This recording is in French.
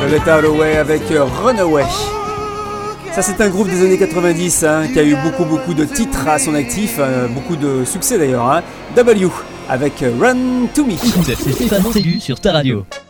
Get Away avec Runaway. Ça c'est un groupe des années 90 qui a eu beaucoup de titres à son actif, beaucoup de succès d'ailleurs. W avec Run To Me. C'est Stéphane Ségu sur ta radio.